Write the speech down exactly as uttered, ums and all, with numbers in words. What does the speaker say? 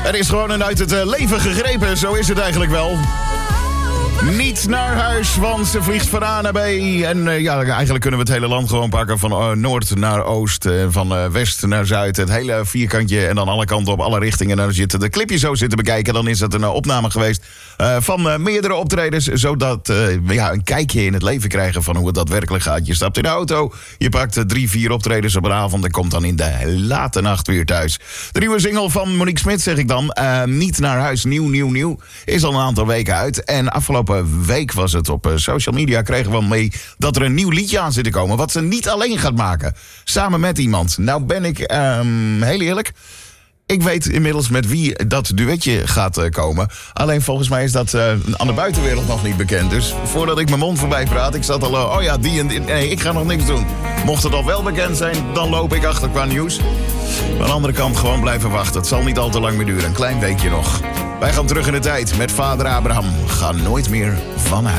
Er is gewoon een uit het uh, leven gegrepen, zo is het eigenlijk wel. Niet naar huis, want ze vliegt van A naar B. En uh, ja, eigenlijk kunnen we het hele land gewoon pakken. Van uh, noord naar oost, uh, van uh, west naar zuid. Het hele vierkantje en dan alle kanten op alle richtingen. En als je de clipje zo zit te bekijken, dan is het een uh, opname geweest uh, van uh, meerdere optredens. Zodat uh, we ja, een kijkje in het leven krijgen van hoe het daadwerkelijk gaat. Je stapt in de auto, je pakt uh, drie, vier optredens op een avond en komt dan in de late nacht weer thuis. De nieuwe single van Monique Smit, zeg ik dan. Uh, niet naar huis, nieuw, nieuw, nieuw. Is al een aantal weken uit. En afgelopen week was het op uh, social media, kregen we mee dat er een nieuw liedje aan zit te komen. Wat ze niet alleen gaat maken. Samen met iemand. Nou ben ik um, heel eerlijk. Ik weet inmiddels met wie dat duetje gaat uh, komen. Alleen volgens mij is dat uh, aan de buitenwereld nog niet bekend. Dus voordat ik mijn mond voorbij praat, ik zat al... Uh, oh ja, die en die. Nee, ik ga nog niks doen. Mocht het al wel bekend zijn, dan loop ik achter qua nieuws. Maar aan de andere kant gewoon blijven wachten. Het zal niet al te lang meer duren. Een klein weekje nog. Wij gaan terug in de tijd met vader Abraham. Ga nooit meer van huis.